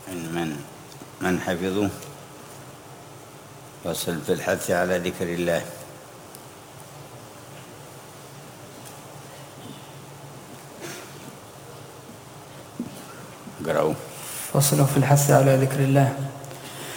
من حفظوا فصل في الحث على ذكر الله. قرأوا. فصل في الحث على ذكر الله.